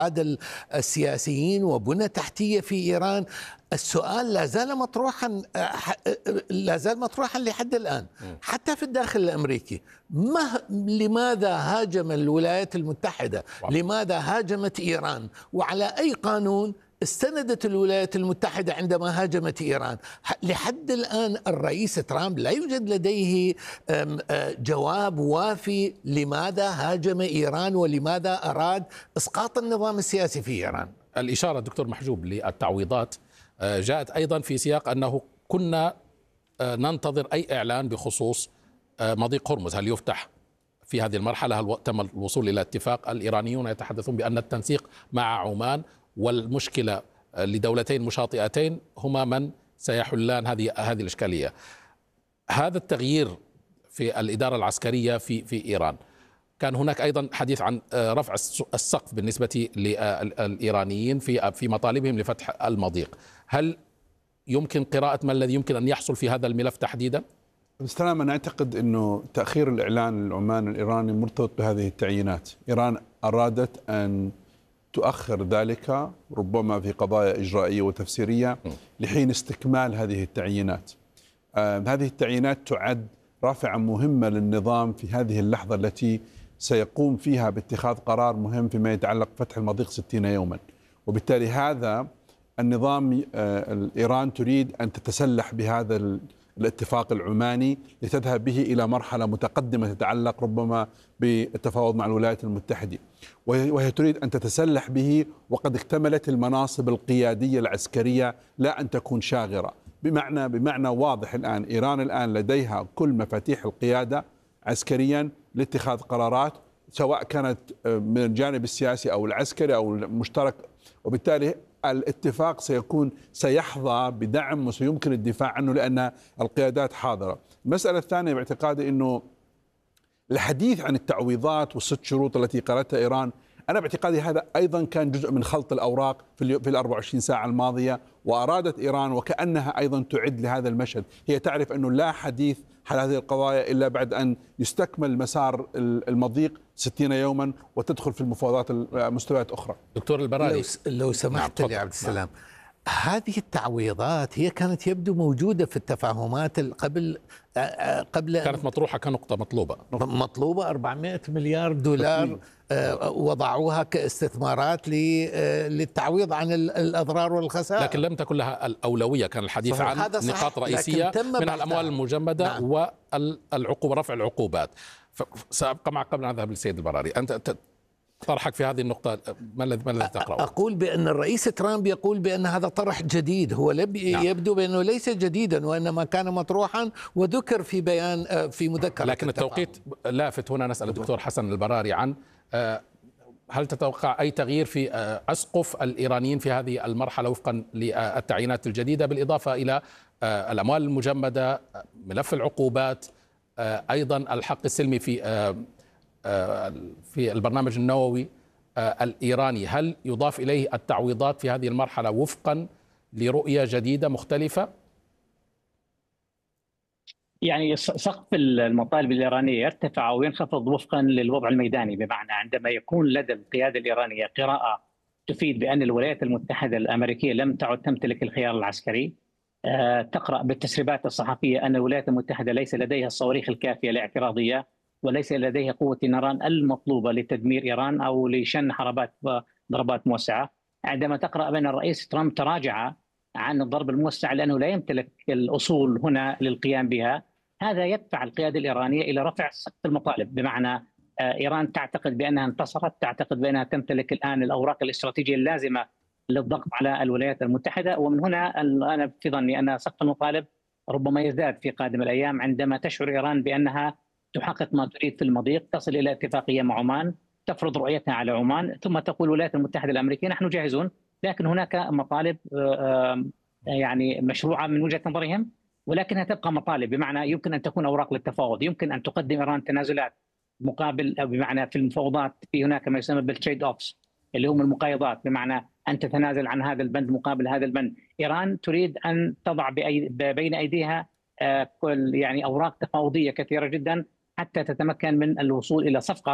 هذا السياسيين وبنى تحتية في إيران. السؤال لا زال مطروحا لحد الآن حتى في الداخل الأمريكي. لماذا هاجم الولايات المتحدة؟ لماذا هاجمت إيران؟ وعلى أي قانون استندت الولايات المتحدة عندما هاجمت إيران؟ لحد الآن الرئيس ترامب لا يوجد لديه جواب وافي لماذا هاجم إيران ولماذا أراد إسقاط النظام السياسي في إيران. الإشارة دكتور محجوب للتعويضات جاءت أيضا في سياق أنه كنا ننتظر أي إعلان بخصوص مضيق هرمز، هل يفتح في هذه المرحلة؟ هل تم الوصول إلى اتفاق؟ الإيرانيون يتحدثون بأن التنسيق مع عمان والمشكلة لدولتين مشاطئتين هما من سيحلان هذه الإشكالية. هذا التغيير في الإدارة العسكرية في إيران، كان هناك أيضا حديث عن رفع السقف بالنسبة للإيرانيين في مطالبهم لفتح المضيق. هل يمكن قراءة ما الذي يمكن أن يحصل في هذا الملف تحديدا؟ بالسلام، أنا أعتقد أنه تأخير الإعلان لعمان الإيراني مرتبط بهذه التعيينات. إيران أرادت أن تؤخر ذلك ربما في قضايا إجرائية وتفسيرية لحين استكمال هذه التعيينات. هذه التعيينات تعد رافعة مهمة للنظام في هذه اللحظة التي سيقوم فيها باتخاذ قرار مهم فيما يتعلق بفتح المضيق 60 يوما. وبالتالي هذا النظام إيران تريد أن تتسلح بهذا الاتفاق العماني لتذهب به إلى مرحلة متقدمة تتعلق ربما بالتفاوض مع الولايات المتحدة، وهي تريد أن تتسلح به وقد اكتملت المناصب القيادية العسكرية، لا أن تكون شاغرة. بمعنى واضح الآن إيران الآن لديها كل مفاتيح القيادة عسكريا لاتخاذ قرارات، سواء كانت من الجانب السياسي أو العسكري أو المشترك، وبالتالي الاتفاق سيحظى بدعم وسيمكن الدفاع عنه لأن القيادات حاضرة. المسألة الثانية باعتقادي أنه الحديث عن التعويضات والست شروط التي قالتها إيران، أنا باعتقادي هذا أيضا كان جزء من خلط الأوراق في 24 ساعة الماضية، وأرادت إيران وكأنها أيضا تعد لهذا المشهد. هي تعرف أنه لا حديث حل هذه القضايا إلا بعد أن يستكمل مسار المضيق 60 يوما وتدخل في المفاوضات مستويات أخرى. دكتور البراري، لو سمحت لي عبد السلام، هذه التعويضات هي كانت يبدو موجودة في التفاهمات قبل كانت مطروحة كنقطة مطلوبة 400 مليار دولار وضعوها كاستثمارات للتعويض عن الأضرار والخسائر، لكن لم تكن لها الأولوية. كان الحديث عن نقاط رئيسية منها الأموال المجمدة. نعم. والعقوبة، رفع العقوبات. سأبقى معك قبل أن أذهب للسيد البراري. أنت طرحك في هذه النقطة ما الذي تقرأه؟ أقول بأن الرئيس ترامب يقول بأن هذا طرح جديد. هو يبدو بأنه ليس جديدا وإنما كان مطروحا وذكر في بيان في مذكرة. لكن التوقيت لافت. هنا نسأل الدكتور حسن البراري عن هل تتوقع أي تغيير في أسقف الإيرانيين في هذه المرحلة وفقا للتعيينات الجديدة، بالإضافة إلى الأموال المجمدة، ملف العقوبات، أيضا الحق السلمي في البرنامج النووي الإيراني؟ هل يضاف إليه التعويضات في هذه المرحلة وفقا لرؤية جديدة مختلفة؟ يعني سقف المطالب الإيرانية يرتفع أو ينخفض وفقا للوضع الميداني، بمعنى عندما يكون لدى القيادة الإيرانية قراءة تفيد بأن الولايات المتحدة الأمريكية لم تعد تمتلك الخيار العسكري، تقرأ بالتسريبات الصحفية أن الولايات المتحدة ليس لديها الصواريخ الكافية الاعتراضية وليس لديها قوة النيران المطلوبة لتدمير إيران أو لشن ضربات موسعة. عندما تقرأ بأن الرئيس ترامب تراجع عن الضرب الموسع لأنه لا يمتلك الأصول هنا للقيام بها، هذا يدفع القيادة الإيرانية إلى رفع سقف المطالب. بمعنى إيران تعتقد بأنها انتصرت، تعتقد بأنها تمتلك الآن الأوراق الاستراتيجية اللازمة للضغط على الولايات المتحدة. ومن هنا أنا في ظني أن سقف المطالب ربما يزداد في قادم الأيام عندما تشعر إيران بأنها تحقق ما تريد في المضيق، تصل إلى اتفاقية مع عمان، تفرض رؤيتها على عمان، ثم تقول الولايات المتحدة الأمريكية نحن جاهزون. لكن هناك مطالب يعني مشروعة من وجهة نظرهم، ولكنها تبقى مطالب. بمعنى يمكن أن تكون أوراق للتفاوض، يمكن أن تقدم إيران تنازلات مقابل، بمعنى في المفاوضات في هناك ما يسمى بالتريد أوفس اللي هم المقايضات، بمعنى أن تتنازل عن هذا البند مقابل هذا البند. إيران تريد أن تضع بين أيديها يعني أوراق تفاوضية كثيرة جدا حتى تتمكن من الوصول إلى صفقة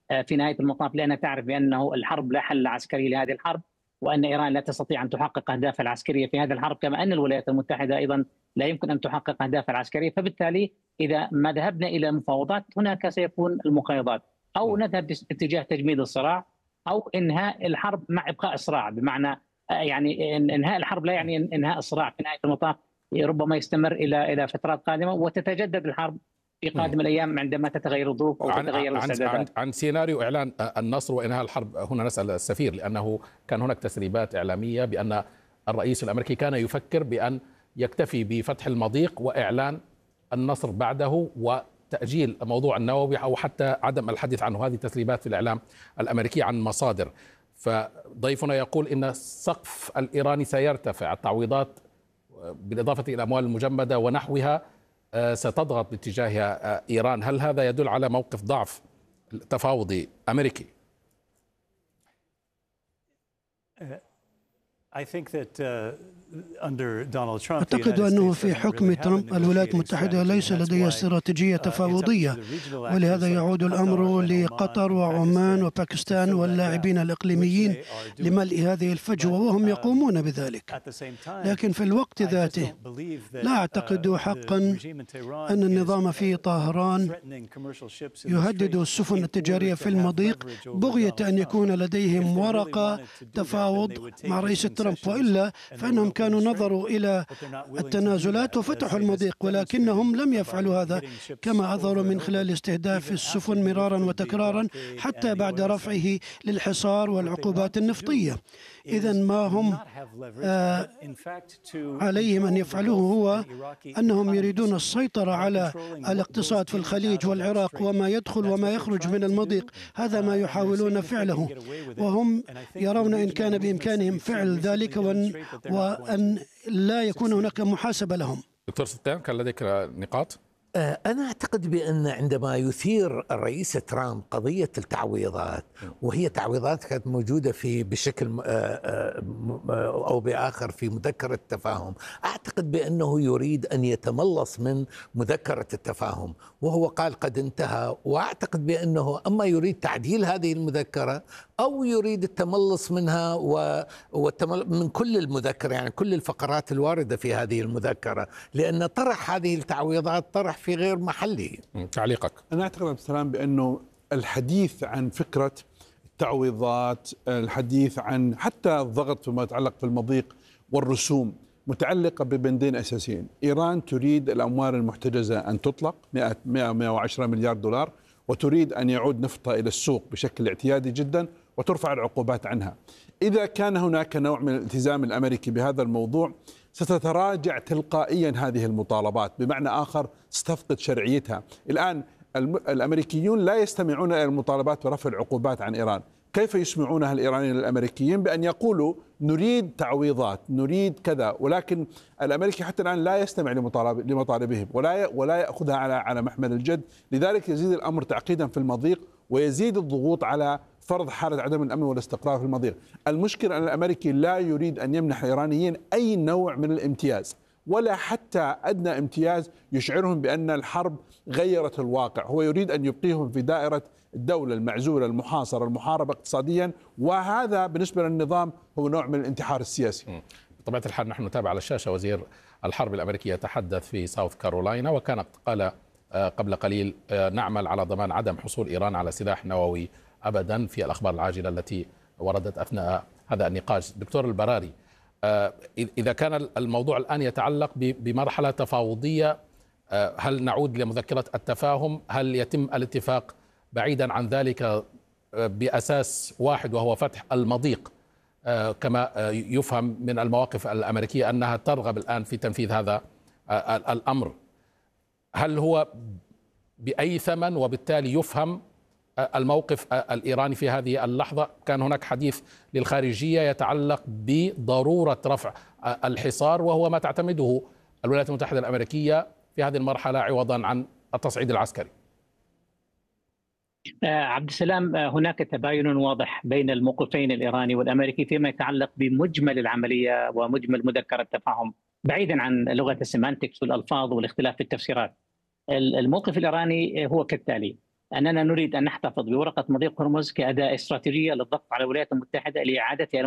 في نهاية المطاف، لأنها تعرف بأنه الحرب لا حل عسكري لهذه الحرب، وأن إيران لا تستطيع أن تحقق أهدافها العسكرية في هذه الحرب، كما أن الولايات المتحدة أيضا لا يمكن أن تحقق أهدافها العسكرية. فبالتالي إذا ما ذهبنا إلى مفاوضات هناك سيكون المقايضات، أو نذهب باتجاه تجميد الصراع أو إنهاء الحرب مع إبقاء الصراع، بمعنى يعني إنهاء الحرب لا يعني إنهاء الصراع في نهاية المطاف، ربما يستمر إلى فترات قادمة وتتجدد الحرب في قادم الايام عندما تتغير الظروف او تتغير الاستعدادات. عن سيناريو اعلان النصر وانهاء الحرب، هنا نسال السفير، لانه كان هناك تسريبات اعلاميه بان الرئيس الامريكي كان يفكر بان يكتفي بفتح المضيق واعلان النصر بعده وتاجيل موضوع النووي، او حتى عدم الحديث عنه. هذه تسريبات في الاعلام الامريكي عن مصادر. فضيفنا يقول ان السقف الايراني سيرتفع، التعويضات بالاضافه الى الاموال المجمده ونحوها ستضغط باتجاه إيران. هل هذا يدل على موقف ضعف تفاوضي أمريكي؟ أعتقد أنه في حكم ترامب الولايات المتحدة ليس لديها استراتيجية تفاوضية، ولهذا يعود الأمر لقطر وعمان وباكستان واللاعبين الإقليميين لملء هذه الفجوة، وهم يقومون بذلك. لكن في الوقت ذاته لا أعتقد حقا أن النظام في طهران يهدد السفن التجارية في المضيق بغية أن يكون لديهم ورقة تفاوض مع رئيس ترامب، وإلا فإنهم كانوا نظروا إلى التنازلات وفتحوا المضيق، ولكنهم لم يفعلوا هذا، كما أظهروا من خلال استهداف السفن مرارا وتكرارا حتى بعد رفعه للحصار والعقوبات النفطية. إذن ما هم عليهم أن يفعلوه هو أنهم يريدون السيطرة على الاقتصاد في الخليج والعراق وما يدخل وما يخرج من المضيق. هذا ما يحاولون فعله، وهم يرون إن كان بإمكانهم فعل ذلك وأن لا يكون هناك محاسبة لهم. دكتور ستان، كان لديك نقاط؟ أنا أعتقد بأن عندما يثير الرئيس ترامب قضية التعويضات، وهي تعويضات كانت موجودة بشكل أو بآخر في مذكرة التفاهم، أعتقد بأنه يريد أن يتملص من مذكرة التفاهم، وهو قال قد انتهى. وأعتقد بأنه أما يريد تعديل هذه المذكرة أو يريد التملص منها من كل المذكرة، يعني كل الفقرات الواردة في هذه المذكرة، لأن طرح هذه التعويضات طرح في غير محله. تعليقك؟ أنا أعتقد عبد السلام بأنه الحديث عن فكرة التعويضات، الحديث عن حتى الضغط فيما يتعلق في المضيق والرسوم، متعلقة ببندين أساسيين. إيران تريد الأموال المحتجزة أن تطلق 110 مليار دولار، وتريد أن يعود نفطها إلى السوق بشكل اعتيادي جدا وترفع العقوبات عنها. إذا كان هناك نوع من الالتزام الأمريكي بهذا الموضوع ستتراجع تلقائيا هذه المطالبات، بمعنى آخر ستفقد شرعيتها. الآن الأمريكيون لا يستمعون إلى المطالبات برفع العقوبات عن إيران. كيف يسمعونها الإيرانيين للأمريكيين؟ بأن يقولوا نريد تعويضات، نريد كذا، ولكن الأمريكي حتى الآن لا يستمع لمطالبهم ولا يأخذها على محمل الجد. لذلك يزيد الأمر تعقيدا في المضيق، ويزيد الضغوط على فرض حالة عدم الأمن والاستقرار في المضيق. المشكلة أن الأمريكي لا يريد أن يمنح الإيرانيين أي نوع من الامتياز، ولا حتى أدنى امتياز يشعرهم بأن الحرب غيرت الواقع. هو يريد أن يبقيهم في دائرة الدولة المعزولة المحاصرة المحاربة اقتصاديا، وهذا بالنسبة للنظام هو نوع من الانتحار السياسي. بطبيعة الحال نحن نتابع على الشاشة وزير الحرب الأمريكي يتحدث في ساوث كارولاينا، وكان قال قبل قليل نعمل على ضمان عدم حصول إيران على سلاح نووي أبدا، في الأخبار العاجلة التي وردت أثناء هذا النقاش. دكتور البراري، إذا كان الموضوع الآن يتعلق بمرحلة تفاوضية، هل نعود لمذكرة التفاهم؟ هل يتم الاتفاق بعيدا عن ذلك بأساس واحد وهو فتح المضيق، كما يفهم من المواقف الأمريكية أنها ترغب الآن في تنفيذ هذا الأمر؟ هل هو بأي ثمن؟ وبالتالي يفهم الموقف الإيراني في هذه اللحظة. كان هناك حديث للخارجية يتعلق بضرورة رفع الحصار، وهو ما تعتمده الولايات المتحدة الأمريكية في هذه المرحلة عوضا عن التصعيد العسكري. عبد السلام، هناك تباين واضح بين الموقفين الإيراني والأمريكي فيما يتعلق بمجمل العملية ومجمل مذكرة التفاهم، بعيدا عن لغة السيمانتكس والألفاظ والاختلاف في التفسيرات. الموقف الإيراني هو كالتالي: أننا نريد أن نحتفظ بورقة مضيق هرمز كأداة استراتيجية للضغط على الولايات المتحدة لإعادتها